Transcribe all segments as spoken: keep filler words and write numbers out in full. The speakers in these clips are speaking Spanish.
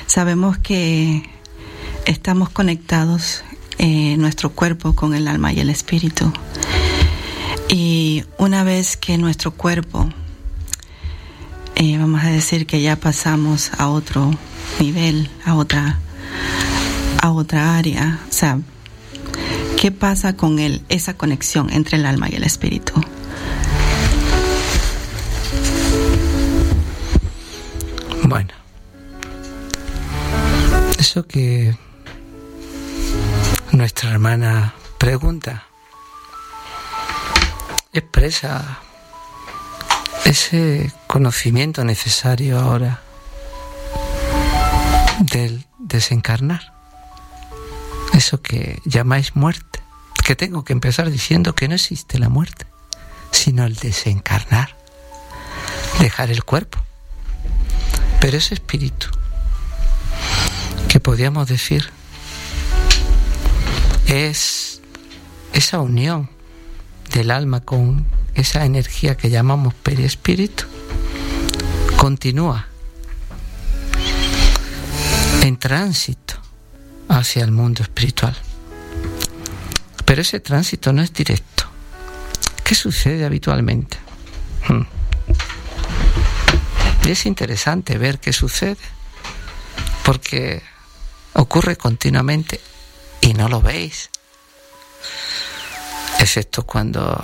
Sabemos que estamos conectados eh, nuestro cuerpo con el alma y el espíritu. Y una vez que nuestro cuerpo, eh, vamos a decir que ya pasamos a otro nivel, a otra, a otra área, o sea, ¿qué pasa con él, esa conexión entre el alma y el espíritu? Bueno, eso que nuestra hermana pregunta expresa ese conocimiento necesario ahora del desencarnar. Eso que llamáis muerte, que tengo que empezar diciendo que no existe la muerte, sino el desencarnar, dejar el cuerpo. Pero ese espíritu, que podríamos decir, es esa unión del alma con esa energía que llamamos perispíritu, continúa en tránsito hacia el mundo espiritual. Pero ese tránsito no es directo. ¿Qué sucede habitualmente? Hmm. Y es interesante ver qué sucede, porque ocurre continuamente y no lo veis, excepto cuando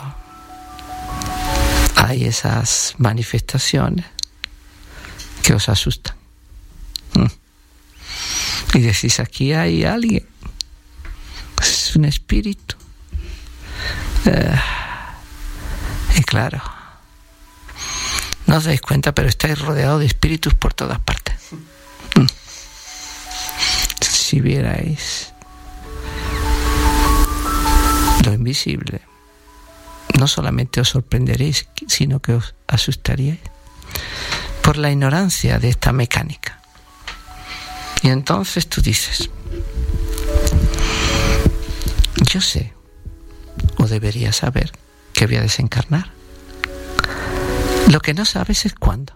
hay esas manifestaciones que os asustan. Mm. Y decís, aquí hay alguien, es un espíritu. Eh, y claro, no os dais cuenta, pero estáis rodeados de espíritus por todas partes. Mm. Si vierais lo invisible, no solamente os sorprenderéis, sino que os asustaríais por la ignorancia de esta mecánica. Y entonces tú dices, yo sé, o debería saber, que voy a desencarnar. Lo que no sabes es cuándo.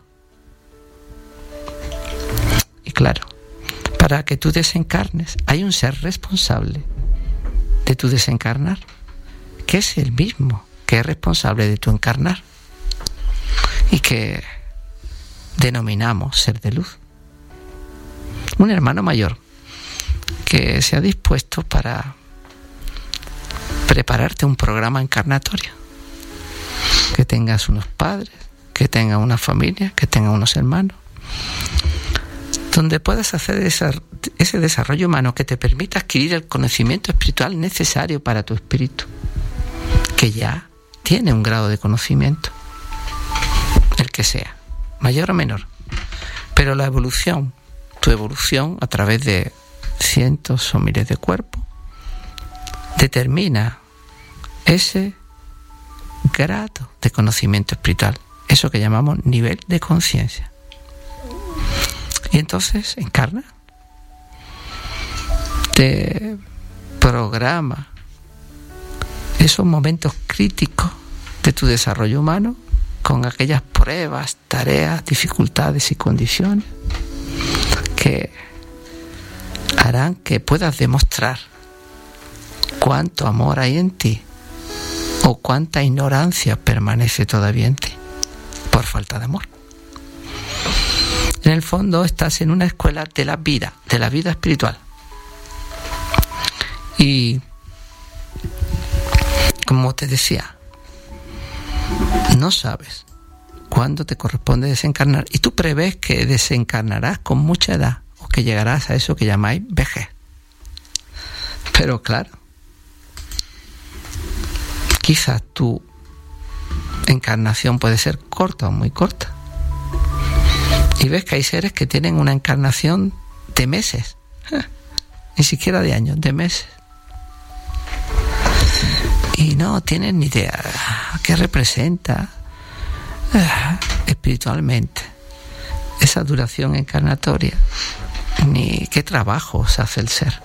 Y claro, para que tú desencarnes, hay un ser responsable de tu desencarnar, que es el mismo que es responsable de tu encarnar y que denominamos ser de luz. Un hermano mayor que se ha dispuesto para prepararte un programa encarnatorio, que tengas unos padres, que tengas una familia, que tengas unos hermanos, donde puedas hacer esa, ese desarrollo humano que te permita adquirir el conocimiento espiritual necesario para tu espíritu, que ya tiene un grado de conocimiento, el que sea, mayor o menor. Pero la evolución, tu evolución a través de cientos o miles de cuerpos, determina ese grado de conocimiento espiritual, eso que llamamos nivel de conciencia. Y entonces encarna, te programa esos momentos críticos de tu desarrollo humano con aquellas pruebas, tareas, dificultades y condiciones que harán que puedas demostrar cuánto amor hay en ti o cuánta ignorancia permanece todavía en ti por falta de amor. En el fondo estás en una escuela de la vida, de la vida espiritual. Y como te decía, no sabes cuándo te corresponde desencarnar y tú prevés que desencarnarás con mucha edad o que llegarás a eso que llamáis vejez. Pero claro, quizás tu encarnación puede ser corta o muy corta. Y ves que hay seres que tienen una encarnación de meses, ni siquiera de años, de meses. Y no tienen ni idea qué representa espiritualmente esa duración encarnatoria, ni qué trabajo se hace el ser.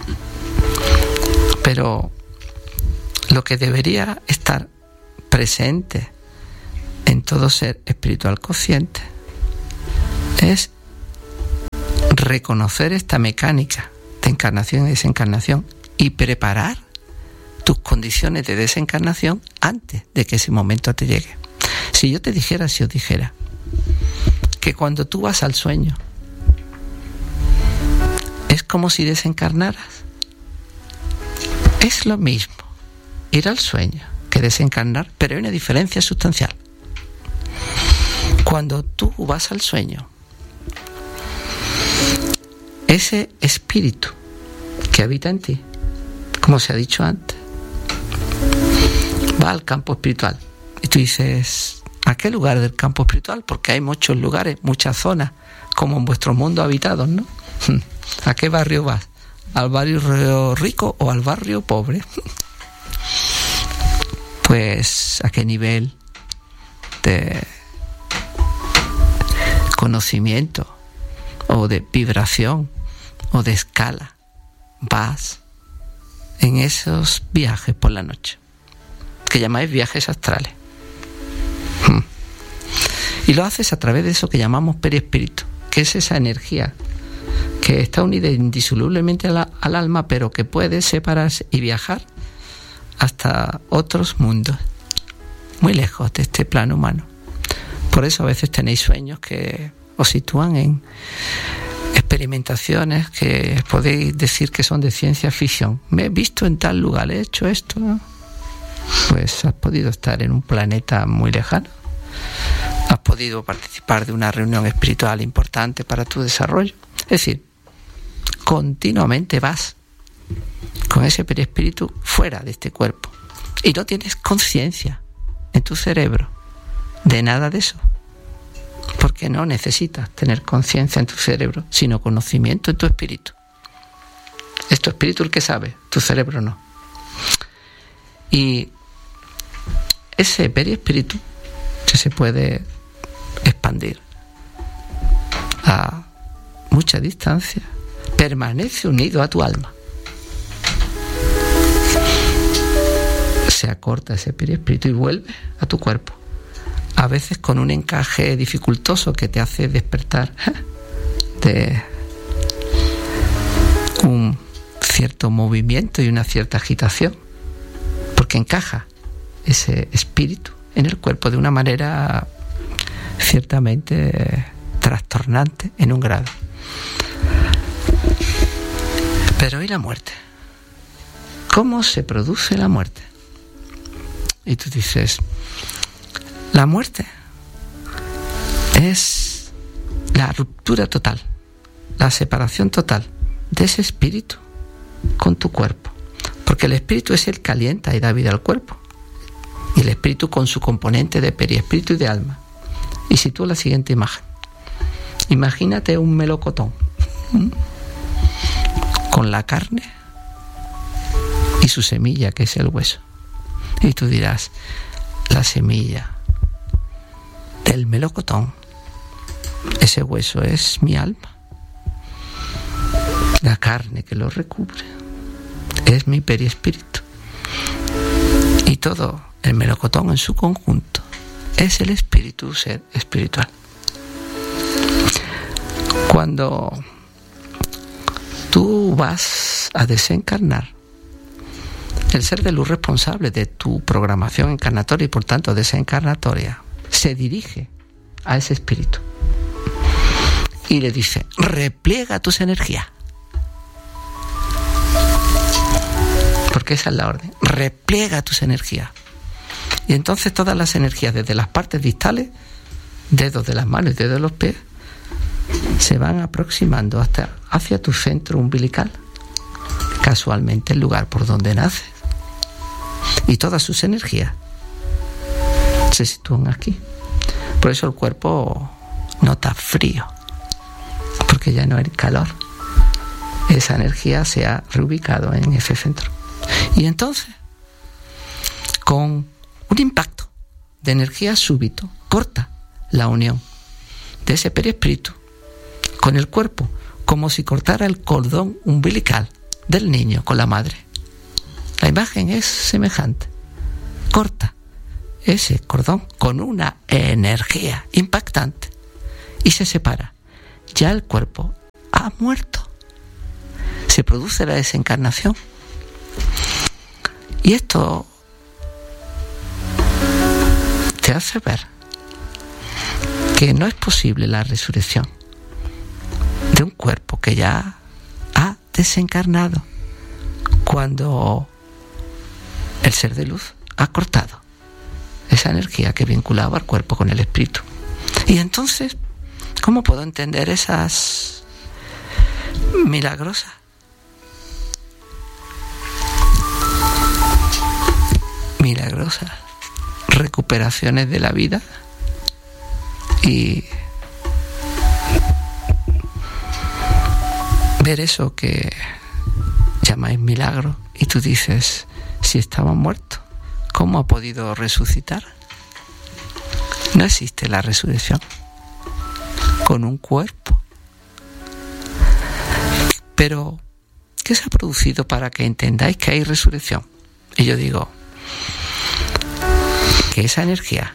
Pero lo que debería estar presente en todo ser espiritual consciente es reconocer esta mecánica de encarnación y desencarnación y preparar tus condiciones de desencarnación antes de que ese momento te llegue. Si yo te dijera, si os dijera, que cuando tú vas al sueño, es como si desencarnaras. Es lo mismo ir al sueño que desencarnar, pero hay una diferencia sustancial. Cuando tú vas al sueño, ese espíritu que habita en ti, como se ha dicho antes, va al campo espiritual. Y tú dices, ¿a qué lugar del campo espiritual? Porque hay muchos lugares, muchas zonas, como en vuestro mundo habitados, ¿no? ¿A qué barrio vas? ¿Al barrio rico o al barrio pobre? Pues, ¿a qué nivel de conocimiento o de vibración o de escala vas en esos viajes por la noche, que llamáis viajes astrales? Y lo haces a través de eso que llamamos perispíritu, que es esa energía que está unida indisolublemente a la, al alma, pero que puede separarse y viajar hasta otros mundos, muy lejos de este plano humano. Por eso a veces tenéis sueños que os sitúan en experimentaciones que podéis decir que son de ciencia ficción. Me he visto en tal lugar, he hecho esto, ¿no? Pues has podido estar en un planeta muy lejano, has podido participar de una reunión espiritual importante para tu desarrollo. Es decir, continuamente vas con ese perispíritu fuera de este cuerpo y no tienes conciencia en tu cerebro de nada de eso, porque no necesitas tener conciencia en tu cerebro, sino conocimiento en tu espíritu. Es tu espíritu el que sabe, tu cerebro no. Y ese perispíritu se puede expandir a mucha distancia, permanece unido a tu alma. Se acorta ese perispíritu y vuelve a tu cuerpo, a veces con un encaje dificultoso que te hace despertar de un cierto movimiento y una cierta agitación, porque encaja ese espíritu en el cuerpo de una manera ciertamente trastornante en un grado. Pero ¿y la muerte? ¿Cómo se produce la muerte? Y tú dices, la muerte es la ruptura total, la separación total de ese espíritu con tu cuerpo, porque el espíritu es el que alienta y da vida al cuerpo, y el espíritu con su componente de periespíritu y de alma. Y sitúa la siguiente imagen. Imagínate un melocotón con la carne y su semilla, que es el hueso. Y tú dirás, la semilla del melocotón, ese hueso es mi alma. La carne que lo recubre es mi perispíritu. Y todo el melocotón en su conjunto es el espíritu, ser espiritual. Cuando tú vas a desencarnar, el ser de luz responsable de tu programación encarnatoria y por tanto desencarnatoria se dirige a ese espíritu y le dice, repliega tus energías, porque esa es la orden, repliega tus energías. Y entonces todas las energías desde las partes distales, dedos de las manos y dedos de los pies, se van aproximando hasta hacia tu centro umbilical, casualmente el lugar por donde naces, y todas sus energías se sitúan aquí. Por eso el cuerpo nota frío, porque ya no hay calor. Esa energía se ha reubicado en ese centro. Y entonces, con un impacto de energía súbito, corta la unión de ese perispíritu con el cuerpo, como si cortara el cordón umbilical del niño con la madre. La imagen es semejante. Corta ese cordón con una energía impactante y se separa. Ya el cuerpo ha muerto. Se produce la desencarnación. Y esto te hace ver que no es posible la resurrección de un cuerpo que ya ha desencarnado cuando el ser de luz ha cortado esa energía que vinculaba al cuerpo con el espíritu. Y entonces, ¿cómo puedo entender esas milagrosas, milagrosas recuperaciones de la vida y ver eso que llamáis milagro y tú dices, si estaba muerto, ¿cómo ha podido resucitar? No existe la resurrección con un cuerpo. Pero, ¿qué se ha producido para que entendáis que hay resurrección? Y yo digo que esa energía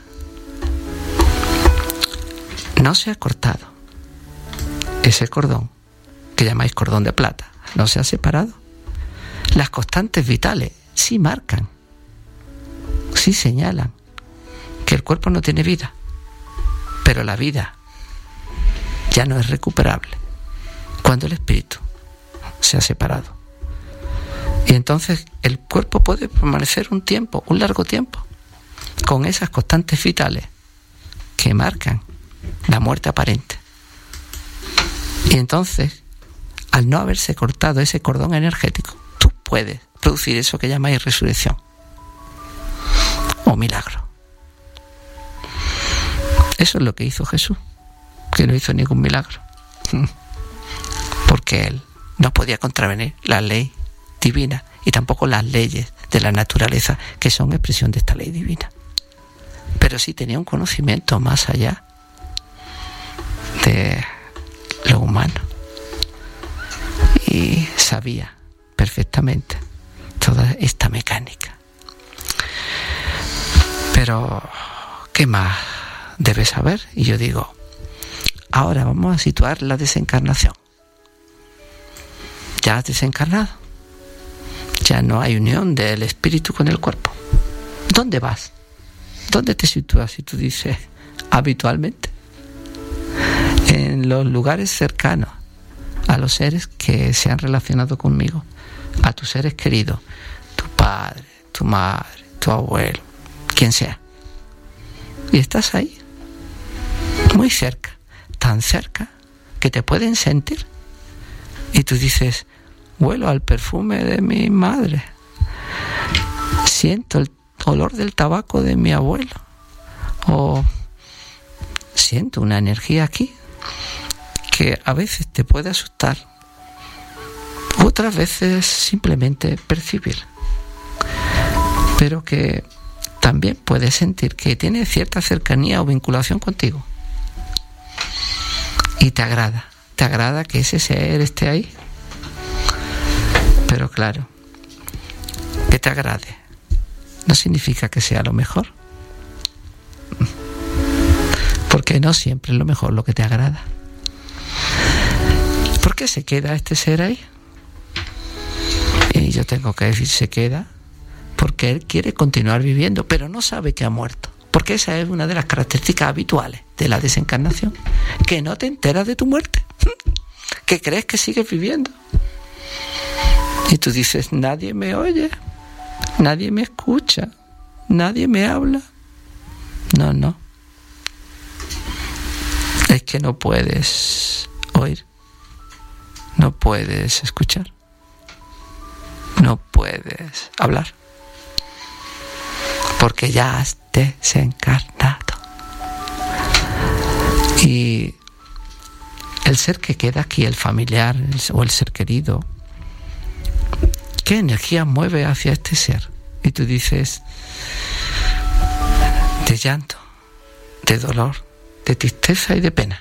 no se ha cortado. Ese cordón, que llamáis cordón de plata, no se ha separado. Las constantes vitales sí marcan, sí señalan que el cuerpo no tiene vida, pero la vida ya no es recuperable cuando el espíritu se ha separado. Y entonces el cuerpo puede permanecer un tiempo, un largo tiempo, con esas constantes vitales que marcan la muerte aparente. Y entonces, al no haberse cortado ese cordón energético, tú puedes producir eso que llamáis resurrección o milagro. Eso es lo que hizo Jesús, que no hizo ningún milagro, porque él no podía contravenir la ley divina y tampoco las leyes de la naturaleza, que son expresión de esta ley divina. Pero sí tenía un conocimiento más allá de lo humano y sabía perfectamente toda esta mecánica. Pero ¿qué más debes saber? Y yo digo, ahora vamos a situar la desencarnación. Ya has desencarnado, ya no hay unión del espíritu con el cuerpo. ¿Dónde vas? ¿Dónde te sitúas? Si tú dices habitualmente, en los lugares cercanos a los seres que se han relacionado conmigo, a tus seres queridos, tu padre, tu madre, tu abuelo, quien sea. Y estás ahí, muy cerca, tan cerca que te pueden sentir. Y tú dices, huelo al perfume de mi madre, siento el olor del tabaco de mi abuelo, o siento una energía aquí que a veces te puede asustar, otras veces simplemente percibir, pero que también puedes sentir que tiene cierta cercanía o vinculación contigo y te agrada, te agrada que ese ser esté ahí. Pero claro, que te agrade no significa que sea lo mejor, porque no siempre es lo mejor lo que te agrada. ¿Por qué se queda este ser ahí? Y yo tengo que decir, se queda porque él quiere continuar viviendo, pero no sabe que ha muerto, porque esa es una de las características habituales de la desencarnación, que no te enteras de tu muerte, que crees que sigues viviendo. Y tú dices, nadie me oye, nadie me escucha, nadie me habla. No, no. Es que no puedes oír, no puedes escuchar, no puedes hablar, porque ya has desencarnado. Y el ser que queda aquí, el familiar o el ser querido, ¿qué energía mueve hacia este ser? Y tú dices, de llanto, de dolor, de tristeza y de pena.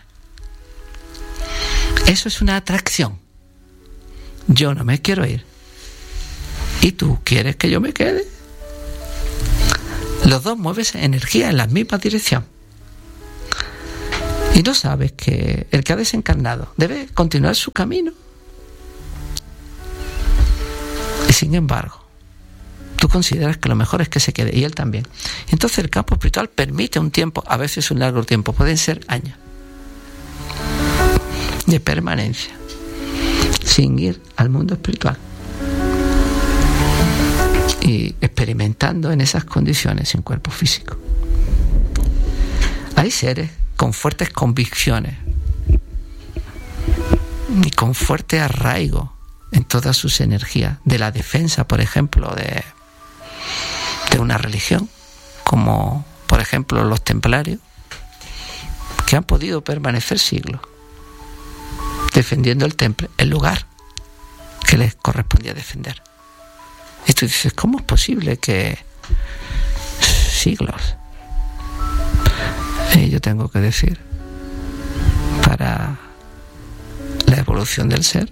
Eso es una atracción. Yo no me quiero ir. ¿Y tú quieres que yo me quede? Los dos mueven energía en la misma dirección. Y no sabes que el que ha desencarnado debe continuar su camino. Y sin embargo, tú consideras que lo mejor es que se quede, y él también. Entonces el campo espiritual permite un tiempo, a veces un largo tiempo, pueden ser años, de permanencia, sin ir al mundo espiritual. Y experimentando en esas condiciones sin cuerpo físico. Hay seres con fuertes convicciones y con fuerte arraigo en todas sus energías, de la defensa, por ejemplo, de, de una religión, como por ejemplo los templarios, que han podido permanecer siglos defendiendo el templo, el lugar que les correspondía defender. Y tú dices, ¿cómo es posible que siglos? Y yo tengo que decir, para la evolución del ser,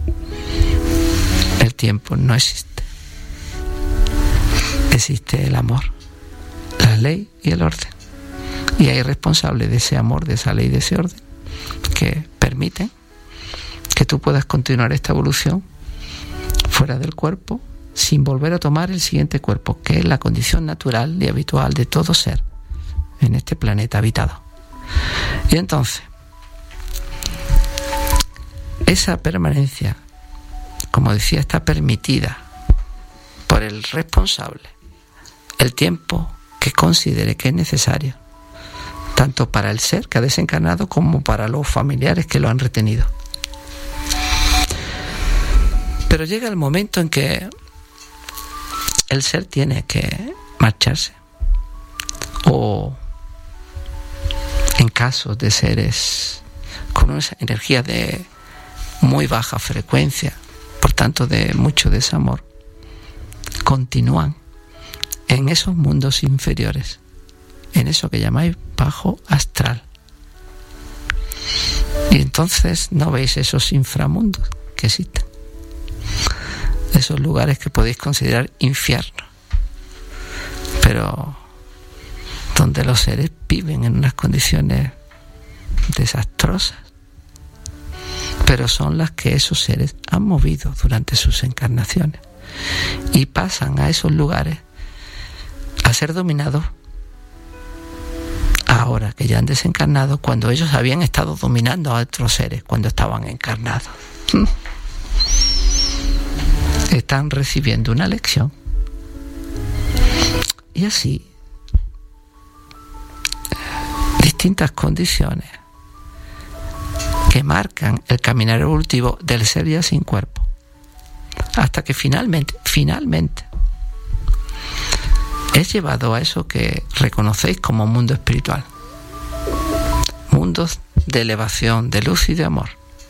el tiempo no existe. Existe el amor, la ley y el orden. Y hay responsables de ese amor, de esa ley, de ese orden, que permiten que tú puedas continuar esta evolución fuera del cuerpo, sin volver a tomar el siguiente cuerpo, que es la condición natural y habitual de todo ser en este planeta habitado. Y entonces, esa permanencia, como decía, está permitida por el responsable el tiempo que considere que es necesario, tanto para el ser que ha desencarnado como para los familiares que lo han retenido. Pero llega el momento en que el ser tiene que marcharse, o en casos de seres con unas energías de muy baja frecuencia, por tanto de mucho desamor, continúan en esos mundos inferiores, en eso que llamáis bajo astral. Y entonces no veis esos inframundos que existen, esos lugares que podéis considerar infierno, pero donde los seres viven en unas condiciones desastrosas, pero son las que esos seres han movido durante sus encarnaciones, y pasan a esos lugares a ser dominados ahora que ya han desencarnado, cuando ellos habían estado dominando a otros seres cuando estaban encarnados. Están recibiendo una lección. Y así, distintas condiciones que marcan el caminar evolutivo del ser ya sin cuerpo, hasta que finalmente, finalmente, es llevado a eso que reconocéis como mundo espiritual, mundos de elevación, de luz y de amor,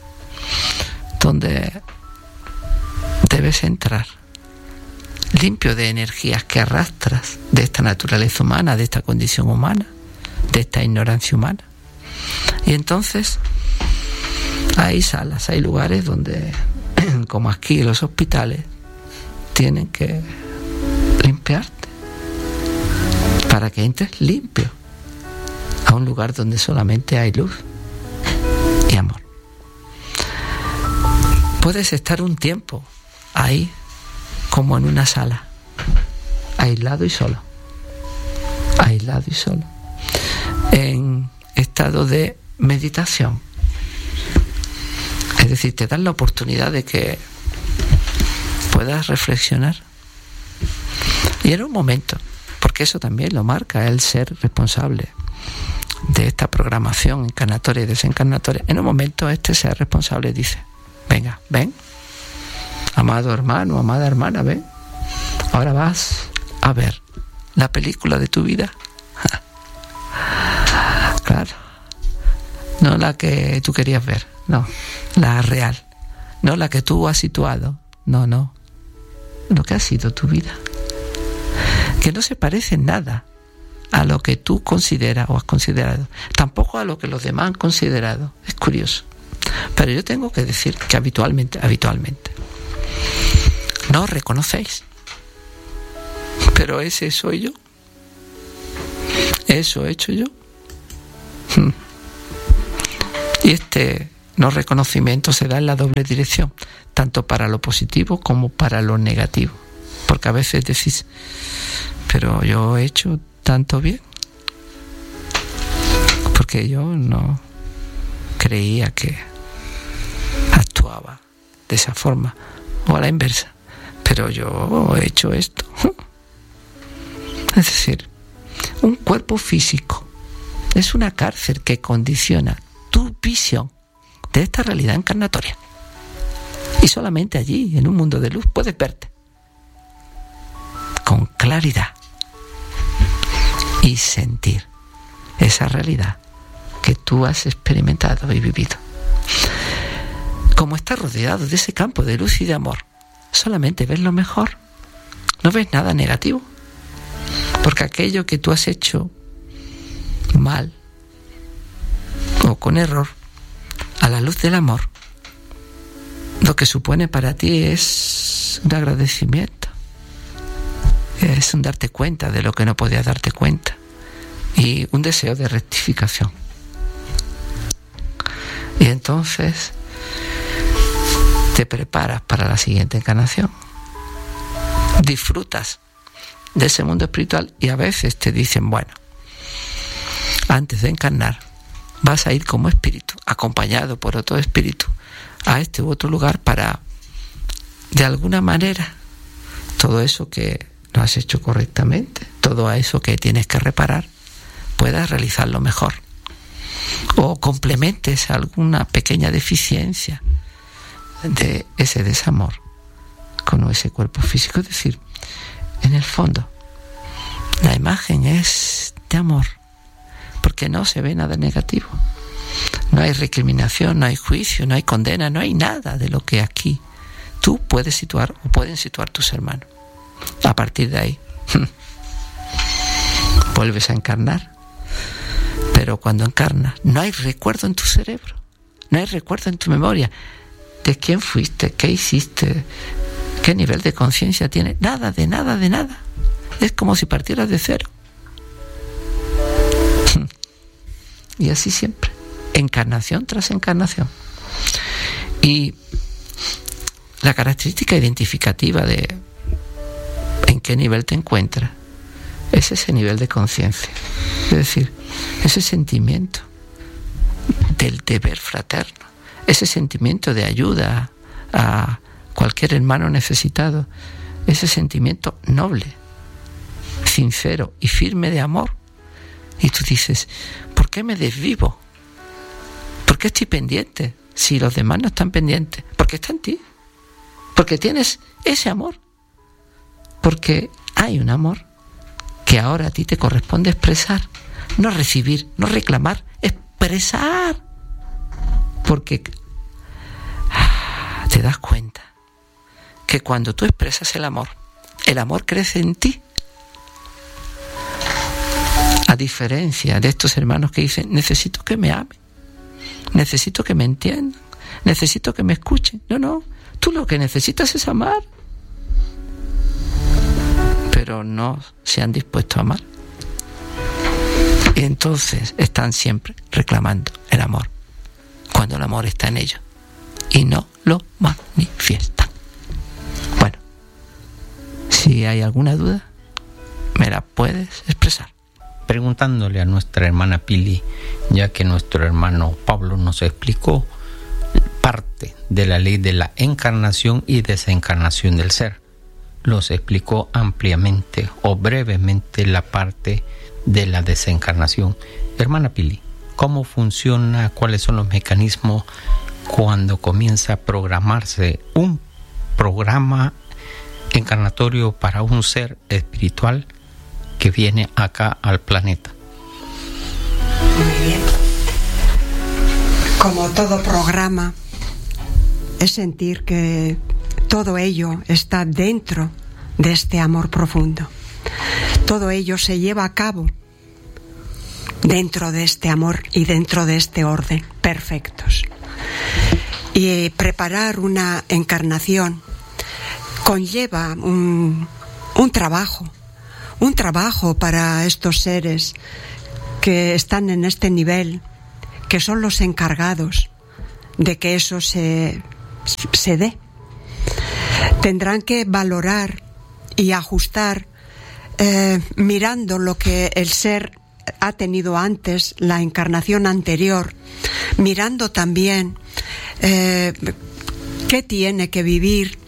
donde debes entrar limpio de energías que arrastras de esta naturaleza humana, de esta condición humana, de esta ignorancia humana. Y entonces hay salas, hay lugares donde, como aquí los hospitales, tienen que limpiarte para que entres limpio a un lugar donde solamente hay luz y amor. Puedes estar un tiempo ahí, como en una sala, aislado y solo, aislado y solo, en estado de meditación. Es decir, te dan la oportunidad de que puedas reflexionar. Y en un momento, porque eso también lo marca el ser responsable de esta programación encarnatoria y desencarnatoria, en un momento este ser responsable dice: venga, ven, amado hermano, amada hermana, ven, ahora vas a ver la película de tu vida. Claro, no la que tú querías ver, no, la real, no la que tú has situado, no, no, lo que ha sido tu vida, que no se parece en nada a lo que tú consideras o has considerado, tampoco a lo que los demás han considerado. Es curioso, pero yo tengo que decir que habitualmente, habitualmente, no os reconocéis, pero ese soy yo, eso he hecho yo. Y este no reconocimiento se da en la doble dirección, tanto para lo positivo como para lo negativo. Porque a veces decís, pero yo he hecho tanto bien, porque yo no creía que actuaba de esa forma, o a la inversa, pero yo he hecho esto. Es decir, un cuerpo físico es una cárcel que condiciona tu visión de esta realidad encarnatoria. Y solamente allí, en un mundo de luz, puedes verte con claridad y sentir esa realidad que tú has experimentado y vivido. Como estás rodeado de ese campo de luz y de amor, solamente ves lo mejor, no ves nada negativo, porque aquello que tú has hecho mal o con error, a la luz del amor, lo que supone para ti es un agradecimiento, es un darte cuenta de lo que no podías darte cuenta y un deseo de rectificación. Y entonces te preparas para la siguiente encarnación, disfrutas de ese mundo espiritual y a veces te dicen, bueno, antes de encarnar vas a ir como espíritu, acompañado por otro espíritu, a este u otro lugar para, de alguna manera, todo eso que no has hecho correctamente, todo eso que tienes que reparar, puedas realizarlo mejor. O complementes alguna pequeña deficiencia de ese desamor con ese cuerpo físico. Es decir, en el fondo, la imagen es de amor, porque no se ve nada negativo. No hay recriminación, no hay juicio, no hay condena, no hay nada de lo que aquí tú puedes situar o pueden situar tus hermanos. A partir de ahí, vuelves a encarnar. Pero cuando encarnas, no hay recuerdo en tu cerebro, no hay recuerdo en tu memoria de quién fuiste, qué hiciste, qué nivel de conciencia tienes. Nada, de nada, de nada. Es como si partieras de cero. Y así siempre, encarnación tras encarnación. Y la característica identificativa de en qué nivel te encuentras es ese nivel de conciencia. Es decir, ese sentimiento del deber fraterno, ese sentimiento de ayuda a cualquier hermano necesitado, ese sentimiento noble, sincero y firme de amor. Y tú dices, ¿por qué me desvivo? ¿Por qué estoy pendiente? Si los demás no están pendientes, porque está en ti, porque tienes ese amor, porque hay un amor que ahora a ti te corresponde expresar, no recibir, no reclamar, expresar, porque te das cuenta que cuando tú expresas el amor, el amor crece en ti. A diferencia de estos hermanos que dicen, necesito que me amen, necesito que me entiendan, necesito que me escuchen. No, no, tú lo que necesitas es amar, pero no se han dispuesto a amar. Y entonces están siempre reclamando el amor, cuando el amor está en ellos, y no lo manifiestan. Bueno, si hay alguna duda, me la puedes expresar. Preguntándole a nuestra hermana Pili, ya que nuestro hermano Pablo nos explicó parte de la ley de la encarnación y desencarnación del ser. Los explicó ampliamente o brevemente la parte de la desencarnación. Hermana Pili, ¿cómo funciona? ¿Cuáles son los mecanismos cuando comienza a programarse un programa encarnatorio para un ser espiritual que viene acá al planeta? Muy bien. Como todo programa, es sentir que todo ello está dentro de este amor profundo. Todo ello se lleva a cabo dentro de este amor y dentro de este orden, perfectos. Y preparar una encarnación conlleva un, un trabajo, un trabajo para estos seres que están en este nivel, que son los encargados de que eso se, se dé. Tendrán que valorar y ajustar eh, mirando lo que el ser ha tenido antes, la encarnación anterior, mirando también eh, qué tiene que vivir,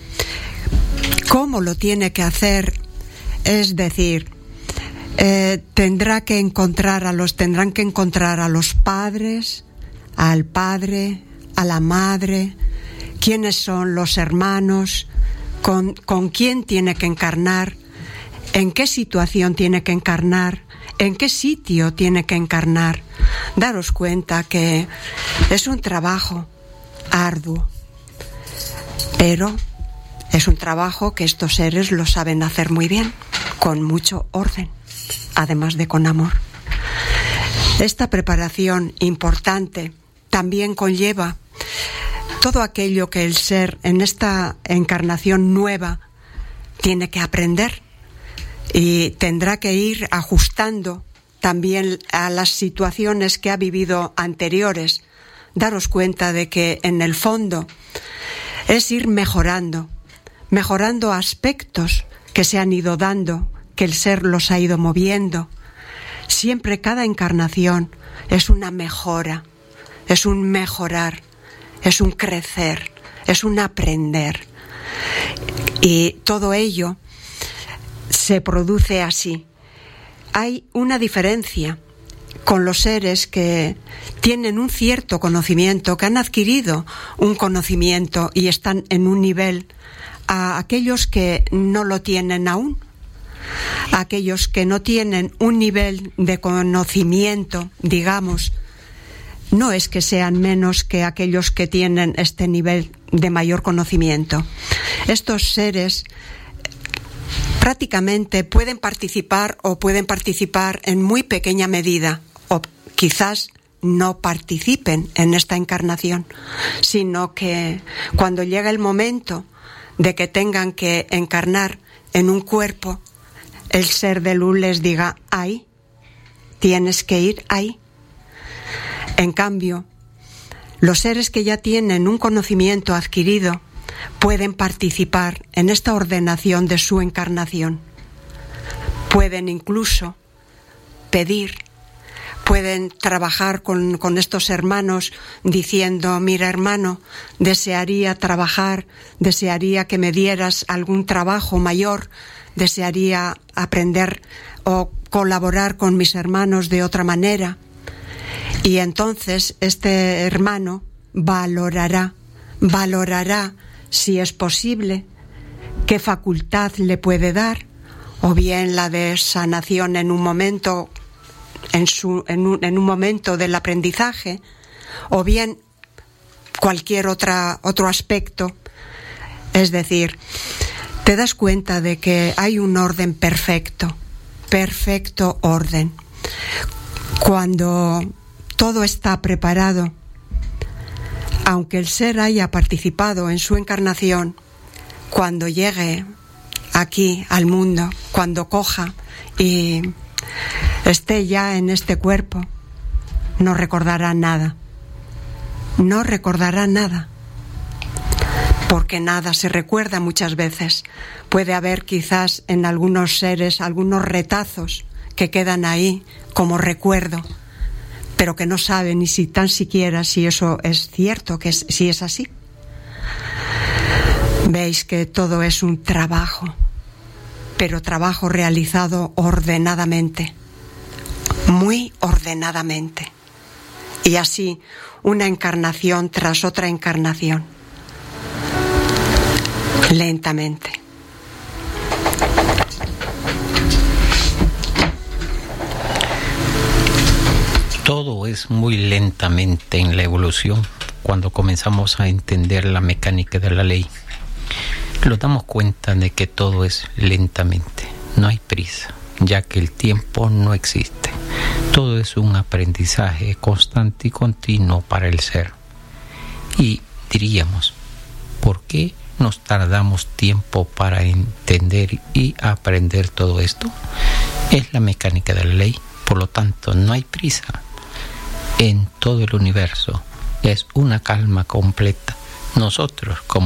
cómo lo tiene que hacer, es decir, eh, tendrá que encontrar a los, tendrán que encontrar a los padres, al padre, a la madre, quiénes son los hermanos, con, con quién tiene que encarnar, en qué situación tiene que encarnar, en qué sitio tiene que encarnar. Daros cuenta que es un trabajo arduo, pero es un trabajo que estos seres lo saben hacer muy bien, con mucho orden, además de con amor. Esta preparación importante también conlleva todo aquello que el ser en esta encarnación nueva tiene que aprender y tendrá que ir ajustando también a las situaciones que ha vivido anteriores. Daros cuenta de que en el fondo es ir mejorando, mejorando aspectos que se han ido dando, que el ser los ha ido moviendo. Siempre cada encarnación es una mejora, es un mejorar, es un crecer, es un aprender. Y todo ello se produce así. Hay una diferencia con los seres que tienen un cierto conocimiento, que han adquirido un conocimiento y están en un nivel, a aquellos que no lo tienen aún, a aquellos que no tienen un nivel de conocimiento, digamos. No es que sean menos que aquellos que tienen este nivel de mayor conocimiento. Estos seres prácticamente pueden participar o pueden participar en muy pequeña medida, o quizás no participen en esta encarnación, sino que cuando llega el momento de que tengan que encarnar en un cuerpo, el ser de luz les diga: ahí, tienes que ir ahí. En cambio, los seres que ya tienen un conocimiento adquirido pueden participar en esta ordenación de su encarnación. Pueden incluso pedir, pueden trabajar con, con estos hermanos diciendo: mira, hermano, desearía trabajar, desearía que me dieras algún trabajo mayor, desearía aprender o colaborar con mis hermanos de otra manera. Y entonces este hermano valorará, valorará si es posible, qué facultad le puede dar, o bien la de sanación en un momento, en, su, en, un, en un momento del aprendizaje, o bien cualquier otra, otro aspecto. Es decir, te das cuenta de que hay un orden perfecto, perfecto orden. Cuando todo está preparado, aunque el ser haya participado en su encarnación, cuando llegue aquí al mundo, cuando coja y esté ya en este cuerpo, no recordará nada. No recordará nada. Porque nada se recuerda muchas veces. Puede haber quizás en algunos seres algunos retazos que quedan ahí como recuerdo, pero que no sabe ni si tan siquiera si eso es cierto, que es, si es así. Veis que todo es un trabajo, pero trabajo realizado ordenadamente, muy ordenadamente. Y así, una encarnación tras otra encarnación, lentamente. Todo es muy lentamente en la evolución. Cuando comenzamos a entender la mecánica de la ley, nos damos cuenta de que todo es lentamente. No hay prisa, ya que el tiempo no existe. Todo es un aprendizaje constante y continuo para el ser. Y diríamos, ¿por qué nos tardamos tiempo para entender y aprender todo esto? Es la mecánica de la ley, por lo tanto no hay prisa. en todo el universo. Es una calma completa. Nosotros, como